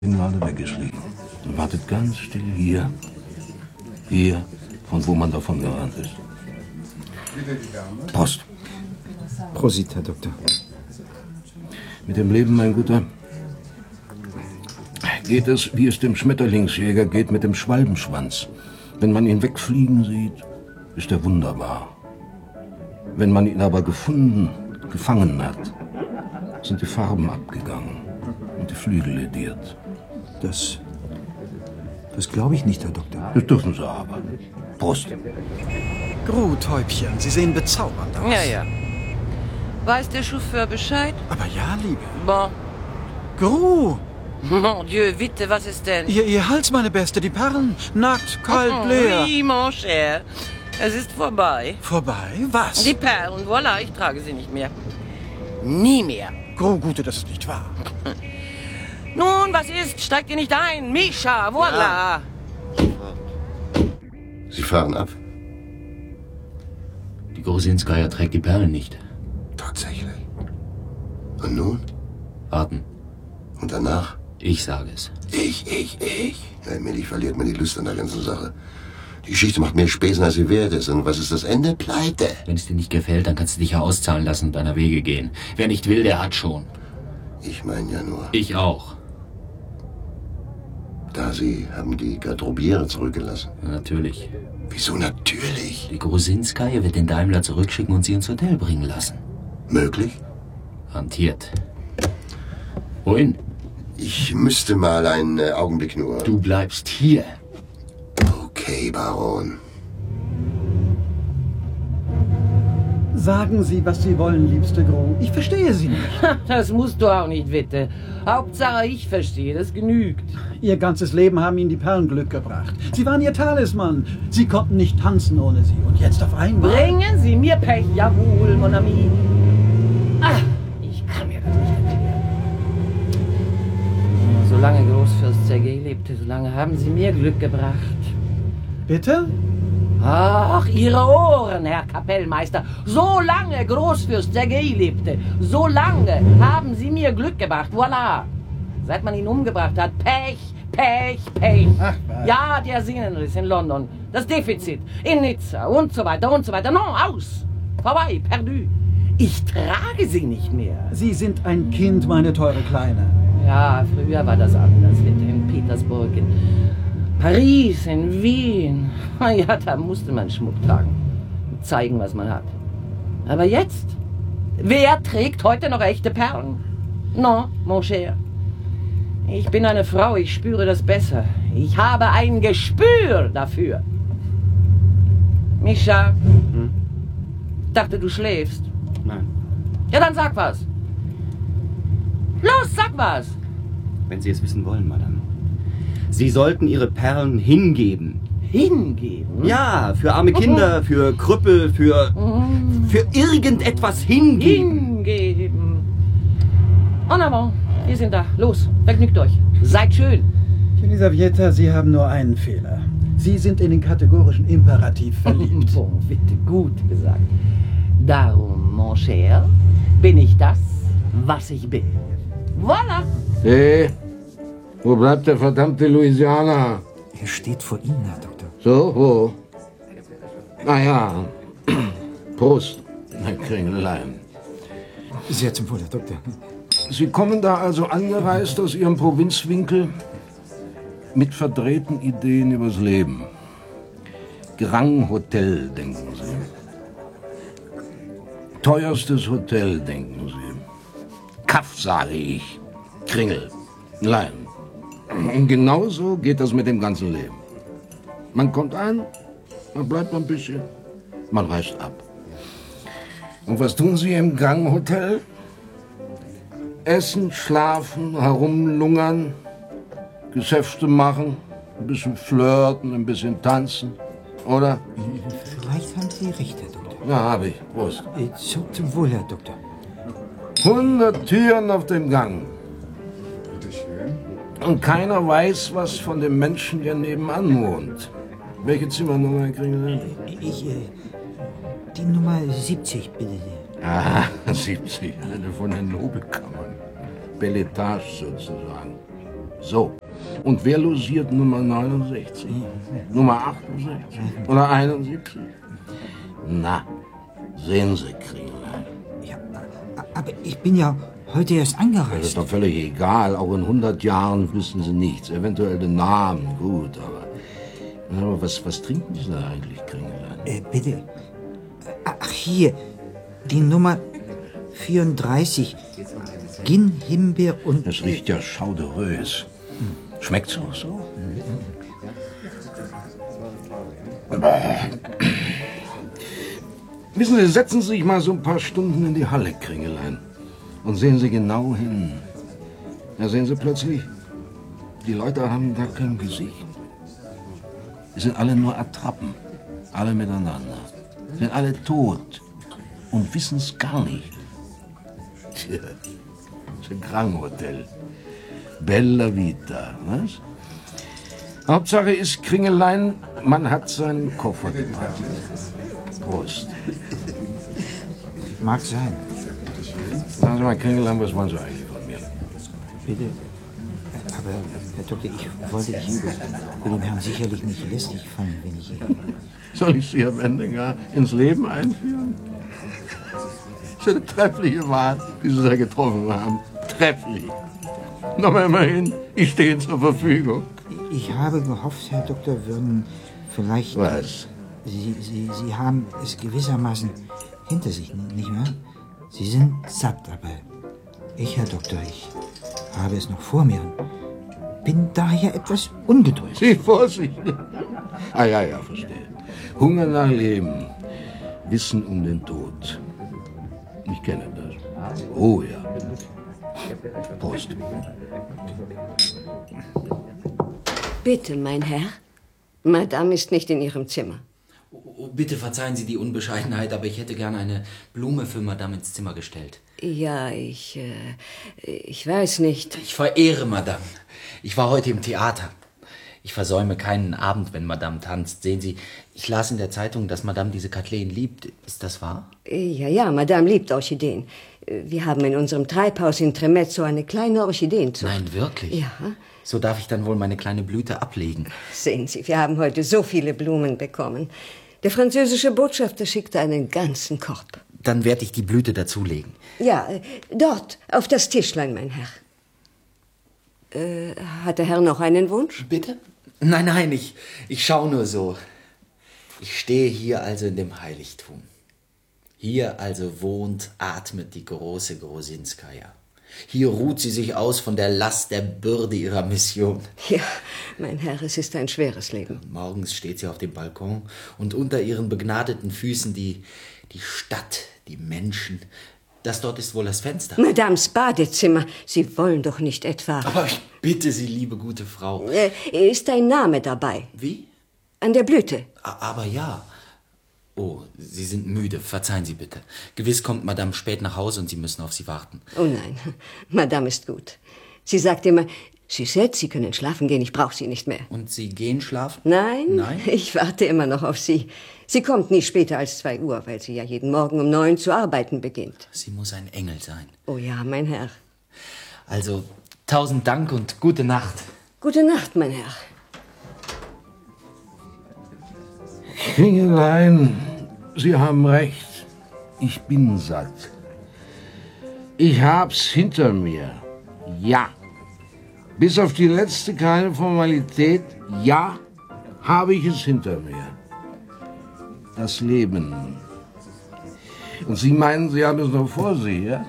bin gerade weggeschlichen und wartet ganz still hier, von wo man davon gerannt ist. Prost. Prosit, Herr Doktor. Mit dem Leben, mein Guter, geht es, wie es dem Schmetterlingsjäger geht mit dem Schwalbenschwanz. Wenn man ihn wegfliegen sieht, ist er wunderbar. Wenn man ihn aber gefangen hat, sind die Farben abgegangen und die Flügel lediert. Das glaube ich nicht, Herr Doktor. Das dürfen Sie aber. Prost. Gruthäubchen, Sie sehen bezaubernd aus. Ja. Weiß der Chauffeur Bescheid? Aber ja, Liebe. Bon. Gru! Mon Dieu, bitte, was ist denn? Ihr Hals, meine Beste, die Perlen. Nackt, kalt, leer. Oui, mon cher. Es ist vorbei. Vorbei? Was? Die Perlen, voilà, ich trage sie nicht mehr. Nie mehr. Gru, Gute, das ist nicht wahr. Nun, was ist? Steigt ihr nicht ein? Mischa, voilà. Ja. Sie fahren ab. Die Grusinskaya trägt die Perlen nicht. Tatsächlich. Und nun? Warten. Und danach? Ich sage es. Ich. Allmählich verliert mir die Lust an der ganzen Sache. Die Geschichte macht mehr Späßen, als sie wert ist. Und was ist das Ende? Pleite. Wenn es dir nicht gefällt, dann kannst du dich ja auszahlen lassen und deiner Wege gehen. Wer nicht will, der hat schon. Ich meine ja nur. Ich auch. Da Sie haben die Garderobiere zurückgelassen. Ja, natürlich. Wieso natürlich? Die Grusinskaya wird den Daimler zurückschicken und sie ins Hotel bringen lassen. Möglich? Hantiert. Wohin? Ich müsste mal einen Augenblick nur. Du bleibst hier. Okay, Baron. Sagen Sie, was Sie wollen, liebste Gru. Ich verstehe Sie nicht. Das musst du auch nicht, Witte. Hauptsache, ich verstehe, das genügt. Ihr ganzes Leben haben Ihnen die Perlen Glück gebracht. Sie waren Ihr Talisman. Sie konnten nicht tanzen ohne sie. Und jetzt auf einmal... Bringen Sie mir Pech, jawohl, mon ami. Ach, ich kann mir das nicht erklären. Solange Großfürst Sergei lebte, solange haben Sie mir Glück gebracht. Bitte? Ach, Ihre Ohren, Herr Kapellmeister. Solange Großfürst Sergei lebte, solange haben Sie mir Glück gebracht. Voilà. Seit man ihn umgebracht hat, Pech. Ach, was? Ja, der Sehnenriss in London, das Defizit in Nizza und so weiter und so weiter. Non, aus. Vorbei, perdu. Ich trage sie nicht mehr. Sie sind ein Kind, meine teure Kleine. Ja, früher war das anders. In Petersburg, in Paris, in Wien. Ja, da musste man Schmuck tragen. Und zeigen, was man hat. Aber jetzt? Wer trägt heute noch echte Perlen? Non, mon cher. Ich bin eine Frau, ich spüre das besser. Ich habe ein Gespür dafür. Mischa, dachte, du schläfst. Nein. Ja, dann sag was. Los, sag was. Wenn Sie es wissen wollen, Madame. Sie sollten Ihre Perlen hingeben. Hingeben? Ja, für arme Kinder, für Krüppel, für irgendetwas hingeben. Hingeben. En avant, wir sind da. Los, vergnügt euch. Seid schön. Elisaveta, Sie haben nur einen Fehler. Sie sind in den kategorischen Imperativ verliebt. Bon, bitte, gut gesagt. Darum, mon cher, bin ich das, was ich bin. Voilà. Hey, wo bleibt der verdammte Louisiana? Er steht vor Ihnen, Herr Doktor. So, wo? Ah ja. Prost, mein Kringelein. Sehr zum Wohl, Herr Doktor. Sie kommen da also angereist aus Ihrem Provinzwinkel mit verdrehten Ideen übers Leben. Grand Hotel, denken Sie. Teuerstes Hotel, denken Sie. Kaff, sage ich. Kringel. Nein. Und genauso geht das mit dem ganzen Leben. Man kommt an, man bleibt ein bisschen, man reist ab. Und was tun Sie im Grand Hotel? Essen, schlafen, herumlungern, Geschäfte machen, ein bisschen flirten, ein bisschen tanzen, oder? Vielleicht haben Sie recht, Herr Doktor. Ja, hab ich. Prost. Zum Wohl, Herr Doktor. 100 Türen auf dem Gang. Und keiner weiß, was von dem Menschen hier nebenan wohnt. Welche Zimmernummer kriegen Sie? Die Nummer 70, bitte. Ah, 70, eine von den Nobelkammern. Beletage sozusagen. So. Und wer losiert Nummer 69? Nummer 68? Oder 71? Na, sehen Sie, Kringelein. Ja, aber ich bin ja heute erst Das ist angereist. doch völlig egal. Auch in 100 Jahren wüssten Sie nichts. Eventuell den Namen, gut, aber was trinken Sie da eigentlich, Kringelein? Bitte. Ach, hier. Die Nummer 34. Gin, Himbeer und... Das riecht ja schauderös. Schmeckt's auch so? Wissen Sie, setzen Sie sich mal so ein paar Stunden in die Halle, Kringelein. Und sehen Sie genau hin. Da sehen Sie plötzlich, die Leute haben gar kein Gesicht. Die sind alle nur Attrappen. Alle miteinander. Sind alle tot. Und wissen es gar nicht. Tja, das ist ein Krankenhotel. Bella Vita, was? Hauptsache ist, Kringelein, man hat seinen Koffer gemacht. Prost. Mag sein. Sagen Sie mal, Kringelein, was wollen Sie eigentlich von mir? Bitte. Aber, Herr Doktor, ich wollte dem Herrn sicherlich nicht lästig fallen, wenn ich... Soll ich Sie am Ende gar ins Leben einführen? Das ist eine treffliche Wahl, die Sie da getroffen haben. Trefflich. Aber immerhin, ich stehe Ihnen zur Verfügung. Ich habe gehofft, Herr Doktor, würden vielleicht... Was? Sie haben es gewissermaßen hinter sich, nicht wahr? Sie sind satt, aber ich, Herr Doktor, ich habe es noch vor mir und bin daher etwas ungeduldig. Sie vorsichtig. Ja, verstehe. Hunger nach Leben, Wissen um den Tod. Ich kenne das. Oh ja. Prost. Bitte, mein Herr. Madame ist nicht in ihrem Zimmer. Oh, bitte verzeihen Sie die Unbescheidenheit, aber ich hätte gerne eine Blume für Madame ins Zimmer gestellt. Ja, ich weiß nicht. Ich verehre Madame. Ich war heute im Theater. Ich versäume keinen Abend, wenn Madame tanzt. Sehen Sie, ich las in der Zeitung, dass Madame diese Kathleen liebt. Ist das wahr? Ja, Madame liebt Orchideen. Wir haben in unserem Treibhaus in Tremezzo eine kleine Orchideenzucht. Nein, wirklich? Ja. So darf ich dann wohl meine kleine Blüte ablegen. Sehen Sie, wir haben heute so viele Blumen bekommen. Der französische Botschafter schickte einen ganzen Korb. Dann werde ich die Blüte dazulegen. Ja, dort, auf das Tischlein, mein Herr. Hat der Herr noch einen Wunsch? Bitte? Nein, ich schaue nur so. Ich stehe hier also in dem Heiligtum. Hier also wohnt, atmet die große Grosinskaja. Hier ruht sie sich aus von der Last der Bürde ihrer Mission. Ja, mein Herr, es ist ein schweres Leben. Morgens steht sie auf dem Balkon und unter ihren begnadeten Füßen die Stadt, die Menschen. Das dort ist wohl das Fenster. Madames Badezimmer, Sie wollen doch nicht etwa... Aber ich bitte Sie, liebe gute Frau. Ist ein Name dabei? Wie? An der Blüte. Aber ja. Oh, Sie sind müde. Verzeihen Sie bitte. Gewiss kommt Madame spät nach Hause und Sie müssen auf sie warten. Oh nein, Madame ist gut. Sie sagt immer, Suzette, Sie können schlafen gehen, ich brauche Sie nicht mehr. Und Sie gehen schlafen? Nein, ich warte immer noch auf Sie. Sie kommt nie später als 2 Uhr, weil sie ja jeden Morgen um 9 zu arbeiten beginnt. Sie muss ein Engel sein. Oh ja, mein Herr. Also, 1000 Dank und gute Nacht. Gute Nacht, mein Herr. Kringelein, Sie haben recht. Ich bin satt. Ich hab's hinter mir. Ja. Bis auf die letzte kleine Formalität, ja, habe ich es hinter mir. Das Leben. Und Sie meinen, Sie haben es noch vor sich, ja?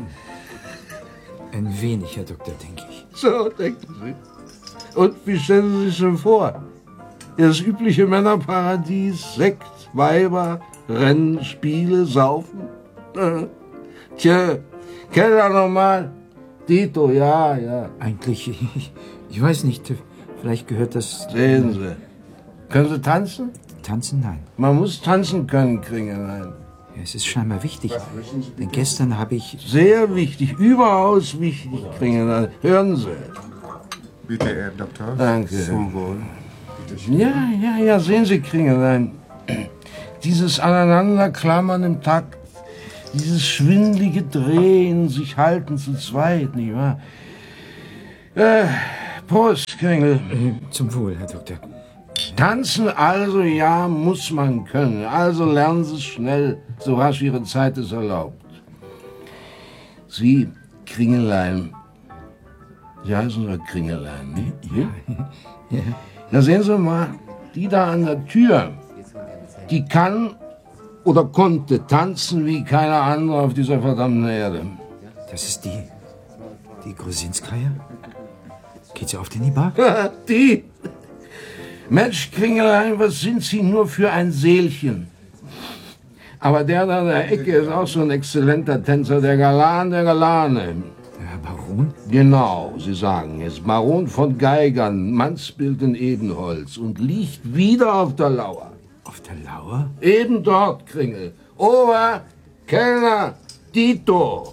Ein wenig, Herr Doktor, denke ich. So, denken Sie. Und wie stellen Sie sich schon vor? Das übliche Männerparadies, Sekt, Weiber, Rennen, Spiele, Saufen. Tja, Keller nochmal. Tito, ja. Eigentlich, ich weiß nicht, vielleicht gehört das... Sehen Sie. Können Sie tanzen? Tanzen, nein. Man muss tanzen können, Kringelein. Ja, es ist scheinbar wichtig. Denn gestern habe ich... Sehr wichtig, überaus wichtig, Kringelein. Hören Sie. Bitte, Herr Doktor. Danke. Zum Wohl. Ja, sehen Sie, Kringelein. Dieses Aneinanderklammern im Takt, dieses schwindelige Drehen, sich halten zu zweit, nicht wahr? Prost, Kringel. Zum Wohl, Herr Doktor. Tanzen also, ja, muss man können. Also lernen Sie es schnell, so rasch Ihre Zeit es erlaubt. Sie, Kringelein. Sie heißen doch Kringelein, ne? Ja. Na sehen Sie mal, die da an der Tür, die kann oder konnte tanzen wie keine andere auf dieser verdammten Erde. Das ist die Grusinskaya? Geht sie oft in die Bar? Die! Mensch, Kringelein, was sind Sie nur für ein Seelchen? Aber der da in der Ecke ist auch so ein exzellenter Tänzer, der Galan der Galane. Der Baron? Genau, Sie sagen es. Baron von Geigern, Mannsbild in Ebenholz und liegt wieder auf der Lauer. Auf der Lauer? Eben dort, Kringel. Ober, Kellner, Dito.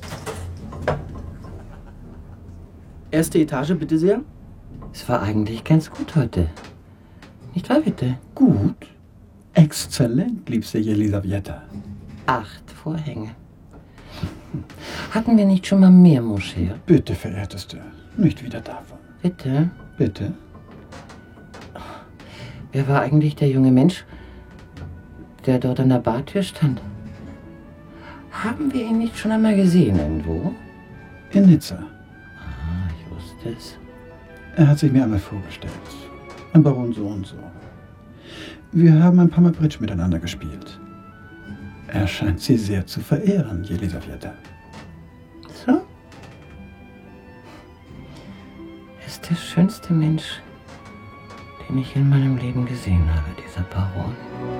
Erste Etage, bitte sehr. Es war eigentlich ganz gut heute. Nicht wahr, bitte? Gut. Exzellent, liebste Jelisaweta. 8 Vorhänge. Hatten wir nicht schon mal mehr Moschee? Bitte, verehrteste, nicht wieder davon. Bitte? Bitte? Wer war eigentlich der junge Mensch, der dort an der Bartür stand? Haben wir ihn nicht schon einmal gesehen irgendwo? In Nizza. Ah, ich wusste es. Er hat sich mir einmal vorgestellt. Ein Baron so und so. Wir haben ein paar Mal Bridge miteinander gespielt. Er scheint Sie sehr zu verehren, Jelisaweta. So? Er ist der schönste Mensch, den ich in meinem Leben gesehen habe, dieser Baron.